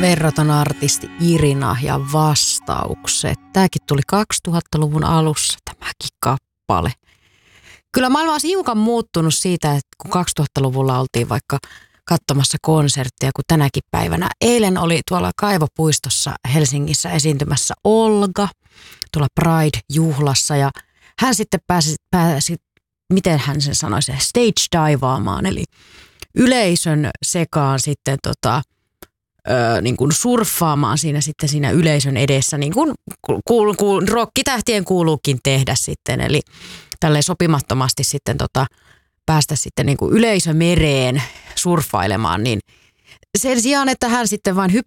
Verraton artisti Irina ja vastaukset. Tämäkin tuli 2000-luvun alussa, tämäkin kappale. Kyllä maailma olisi hiukan muuttunut siitä, että kun 2000-luvulla oltiin vaikka katsomassa konserttia kuin tänäkin päivänä. Eilen oli tuolla Kaivopuistossa Helsingissä esiintymässä Olga tuolla Pride-juhlassa ja hän sitten pääsi miten hän sen sanoisi, stage divaamaan, eli yleisön sekaan sitten niin kuin surffaamaan siinä yleisön edessä, niin kuin rokkitähtien kuuluukin tehdä sitten, eli tälleen sopimattomasti sitten päästä sitten niin kuin yleisömereen surffailemaan, niin sen sijaan, että hän sitten vain